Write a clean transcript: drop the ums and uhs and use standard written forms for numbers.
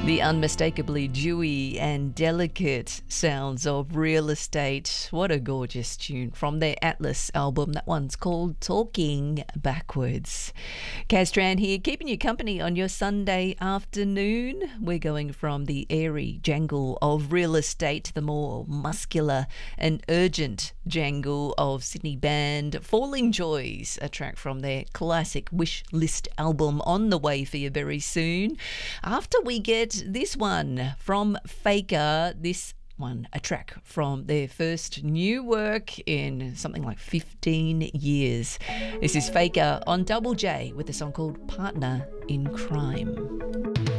The unmistakably dewy and delicate sounds of Real Estate. What a gorgeous tune from their Atlas album. That one's called Talking Backwards. Kaz Tran here, keeping you company on your Sunday afternoon. We're going from the airy jangle of Real Estate to the more muscular and urgent jangle of Sydney band Falling Joys, a track from their classic Wish List album on the way for you very soon. After we get this one from Faker, this one, a track from their first new work in something like 15 years. This is Faker on Double J with a song called Partner in Crime.